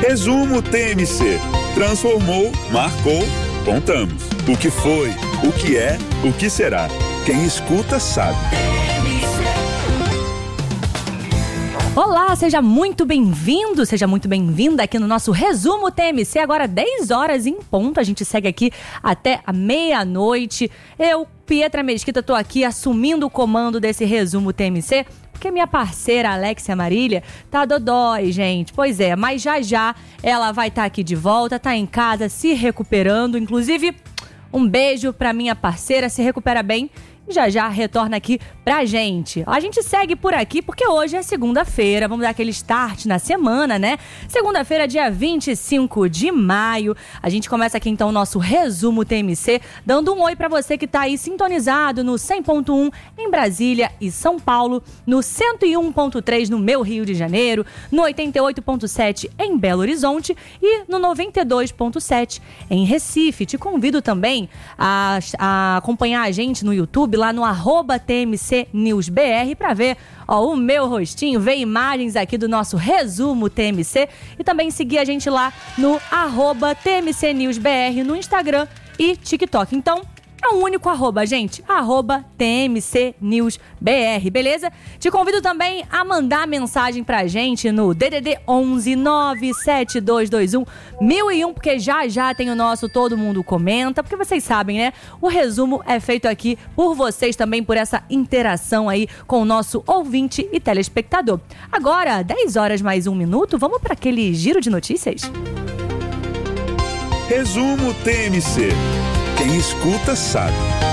Resumo TMC. Transformou, marcou, contamos. O que foi, o que é, o que será. Quem escuta sabe. Olá, seja muito bem-vindo, seja muito bem-vinda aqui no nosso Resumo TMC. Agora 10 horas em ponto, a gente segue aqui até a meia-noite. Eu, Pietra Mesquita, tô aqui assumindo o comando desse Resumo TMC, porque minha parceira Alexia Marília tá dodói, gente. Pois é, mas já ela vai estar aqui de volta, tá em casa se recuperando. Inclusive, um beijo pra minha parceira, se recupera bem. Já retorna aqui pra gente. A gente segue por aqui porque hoje é segunda-feira, vamos dar aquele start na semana, né? Segunda-feira, dia 25 de maio. A gente começa aqui então o nosso Resumo TMC, dando um oi pra você que tá aí sintonizado no 100.1 em Brasília e São Paulo, no 101.3 no meu Rio de Janeiro, no 88.7 em Belo Horizonte e no 92.7 em Recife. Te convido também a acompanhar a gente no YouTube, lá no @TMCNewsBR, para ver o meu rostinho, ver imagens aqui do nosso Resumo TMC e também seguir a gente lá no @TMCNewsBR no Instagram e TikTok. Então, é um único arroba, gente. @TMCNewsBR, beleza? Te convido também a mandar mensagem pra gente no DDD 11 97221 1001, porque já tem o nosso Todo Mundo Comenta, porque vocês sabem, né? O resumo é feito aqui por vocês também, por essa interação aí com o nosso ouvinte e telespectador. Agora, 10 horas mais 1 minuto, vamos para aquele giro de notícias? Resumo TMC. Quem escuta sabe.